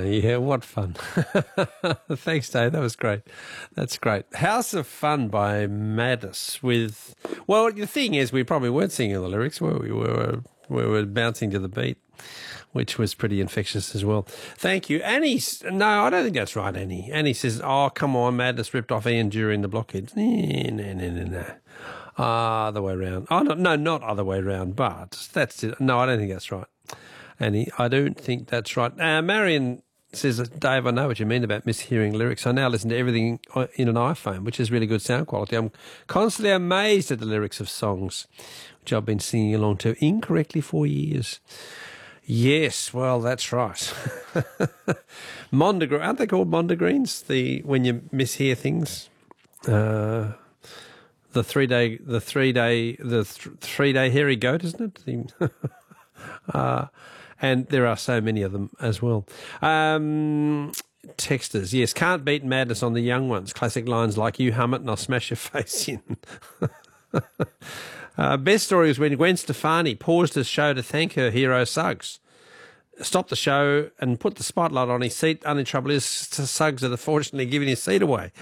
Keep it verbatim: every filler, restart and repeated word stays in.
Yeah, what fun. Thanks, Dave. That was great. That's great. House of Fun by Madness with, well, the thing is, we probably weren't singing the lyrics, were we? We were, we were bouncing to the beat, which was pretty infectious as well. Thank you. Annie, no, I don't think that's right, Annie. Annie says, oh, come on, Madness ripped off Ian during the blockheads. No, no, no, no, no. Other way around. Oh, no, no, not other way around, but that's it. No, I don't think that's right. Annie, I don't think that's right. Uh, Marion says, Dave, I know what you mean about mishearing lyrics. I now listen to everything in an iPhone, which is really good sound quality. I'm constantly amazed at the lyrics of songs, which I've been singing along to incorrectly for years. Yes, well, that's right. Mondegreen, aren't they called Mondegreens? The when you mishear things, uh, the three day, the three day, the th- three day hairy goat, isn't it? The uh, and there are so many of them as well. Um, texters, yes, can't beat Madness on the young ones. Classic lines like, you hum it and I'll smash your face in. uh, best story was when Gwen Stefani paused his show to thank her hero Suggs. Stopped the show and put the spotlight on his seat. Only trouble is Suggs had unfortunately given his seat away.